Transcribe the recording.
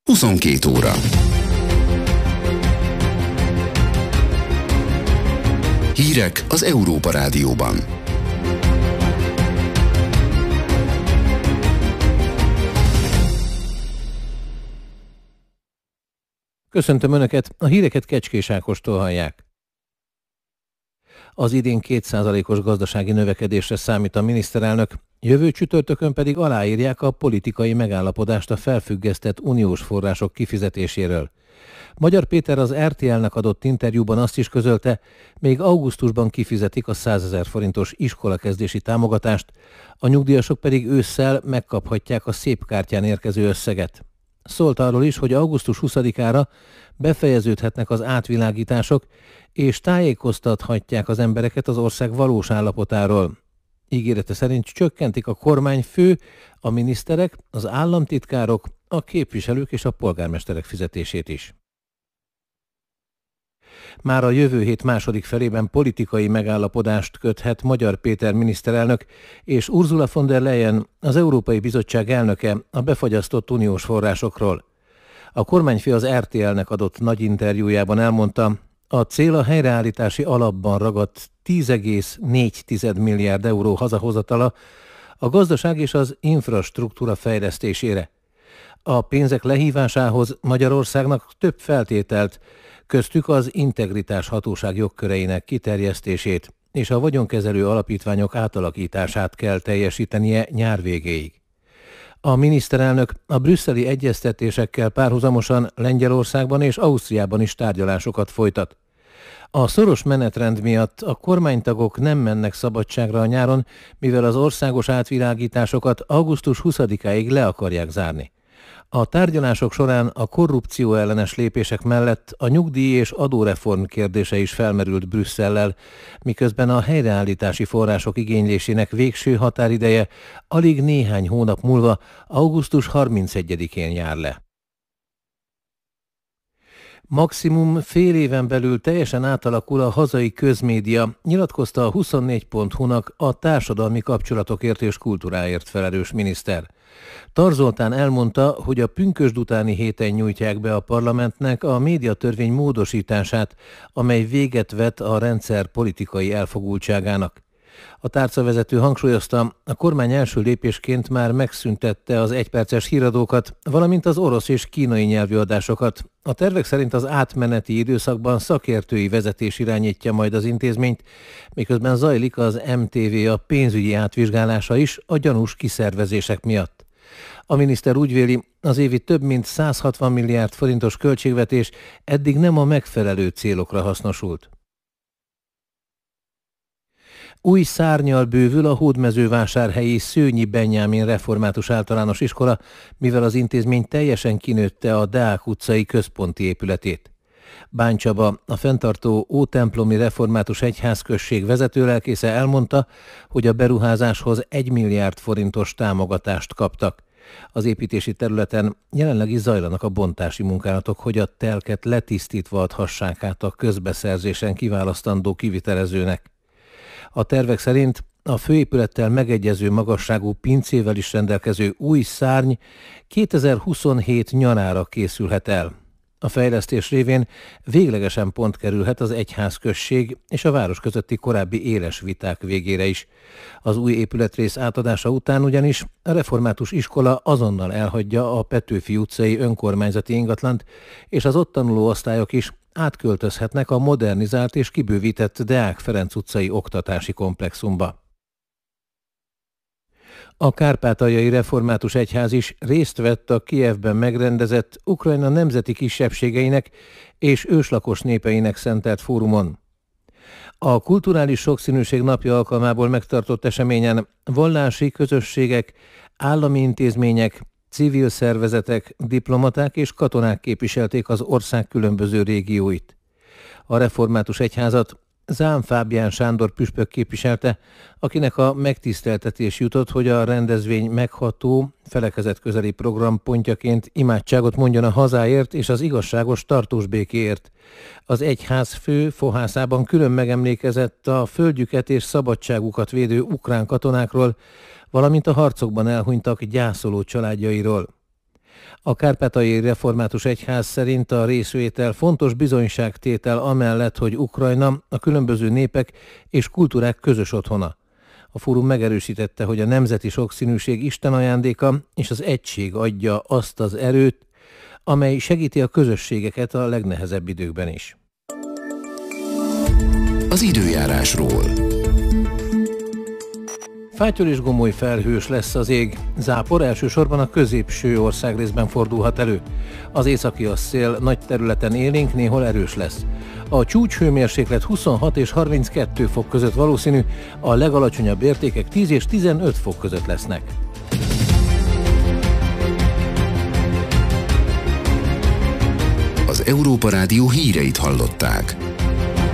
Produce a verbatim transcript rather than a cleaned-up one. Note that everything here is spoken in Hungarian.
huszonkét óra. Hírek az Európa Rádióban. Köszöntöm Önöket, a híreket Kecskés Ákostól hallják. Az idén két százalékos gazdasági növekedésre számít a miniszterelnök, jövő csütörtökön pedig aláírják a politikai megállapodást a felfüggesztett uniós források kifizetéséről. Magyar Péter az er té el-nek adott interjúban azt is közölte, még augusztusban kifizetik a százezer forintos iskolakezdési támogatást, a nyugdíjasok pedig ősszel megkaphatják a szép kártyán érkező összeget. Szólt arról is, hogy augusztus huszadikára befejeződhetnek az átvilágítások, és tájékoztathatják az embereket az ország valós állapotáról. Ígérete szerint csökkentik a kormányfő, a miniszterek, az államtitkárok, a képviselők és a polgármesterek fizetését is. Már a jövő hét második felében politikai megállapodást köthet Magyar Péter miniszterelnök és Ursula von der Leyen, az Európai Bizottság elnöke a befagyasztott uniós forrásokról. A kormányfő az er té el-nek adott nagy interjújában elmondta, a cél a helyreállítási alapban ragadt tíz egész négy milliárd euró hazahozatala a gazdaság és az infrastruktúra fejlesztésére. A pénzek lehívásához Magyarországnak több feltételt, köztük az integritás hatóság jogköreinek kiterjesztését és a vagyonkezelő alapítványok átalakítását kell teljesítenie nyár végéig. A miniszterelnök a brüsszeli egyeztetésekkel párhuzamosan Lengyelországban és Ausztriában is tárgyalásokat folytat. A szoros menetrend miatt a kormánytagok nem mennek szabadságra a nyáron, mivel az országos átvilágításokat augusztus huszadikáig le akarják zárni. A tárgyalások során a korrupció ellenes lépések mellett a nyugdíj és adóreform kérdése is felmerült Brüsszellel, miközben a helyreállítási források igénylésének végső határideje alig néhány hónap múlva, augusztus harmincegyedikén jár le. Maximum fél éven belül teljesen átalakul a hazai közmédia, nyilatkozta a huszonnégy pont hu-nak a társadalmi kapcsolatokért és kultúráért felelős miniszter. Tar Zoltán elmondta, hogy a pünkösd utáni héten nyújtják be a parlamentnek a médiatörvény módosítását, amely véget vet a rendszer politikai elfogultságának. A tárcavezető hangsúlyozta, a kormány első lépésként már megszüntette az egyperces híradókat, valamint az orosz és kínai nyelvű adásokat. A tervek szerint az átmeneti időszakban szakértői vezetés irányítja majd az intézményt, miközben zajlik az em té vé a pénzügyi átvizsgálása is a gyanús kiszervezések miatt. A miniszter úgy véli, az évi több mint száz hatvan milliárd forintos költségvetés eddig nem a megfelelő célokra hasznosult. Új szárnnyal bővül a hódmezővásárhelyi Szőnyi Benyámin Református Általános Iskola, mivel az intézmény teljesen kinőtte a Deák utcai központi épületét. Bán Csaba, a fenntartó Ótemplomi Református Egyházközség vezetőlelkésze elmondta, hogy a beruházáshoz egy milliárd forintos támogatást kaptak. Az építési területen jelenleg is zajlanak a bontási munkálatok, hogy a telket letisztítva adhassák át a közbeszerzésen kiválasztandó kivitelezőnek. A tervek szerint a főépülettel megegyező magasságú pincével is rendelkező új szárny kétezer-huszonhét nyarára készülhet el. A fejlesztés révén véglegesen pont kerülhet az egyházközség és a város közötti korábbi éles viták végére is. Az új épületrész átadása után ugyanis a református iskola azonnal elhagyja a Petőfi utcai önkormányzati ingatlant, és az ott tanuló osztályok is átköltözhetnek a modernizált és kibővített Deák Ferenc utcai oktatási komplexumba. A Kárpátaljai Református Egyház is részt vett a Kijevben megrendezett Ukrajna nemzeti kisebbségeinek és őslakos népeinek szentelt fórumon. A kulturális sokszínűség napja alkalmából megtartott eseményen vallási közösségek, állami intézmények, civil szervezetek, diplomaták és katonák képviselték az ország különböző régióit. A Református Egyházat Zám Fábián Sándor püspök képviselte, akinek a megtiszteltetés jutott, hogy a rendezvény megható, felekezetközeli program pontjaként imádságot mondjon a hazáért és az igazságos tartós békéért. Az egyház fő fohászában külön megemlékezett a földjüket és szabadságukat védő ukrán katonákról, valamint a harcokban elhunytak gyászoló családjairól. A Kárpátaljai Református Egyház szerint a részvétel fontos bizonyságtétel amellett, hogy Ukrajna a különböző népek és kultúrák közös otthona. A fórum megerősítette, hogy a nemzeti sokszínűség Isten ajándéka, és az egység adja azt az erőt, amely segíti a közösségeket a legnehezebb időkben is. Az időjárásról. Fátyol és gomoly felhős lesz az ég. Zápor elsősorban a középső országrészben fordulhat elő. Az északi a szél nagy területen élénk, néhol erős lesz. A csúcshőmérséklet huszonhat és harminckettő fok között valószínű, a legalacsonyabb értékek tíz és tizenöt fok között lesznek. Az Európa Rádió híreit hallották.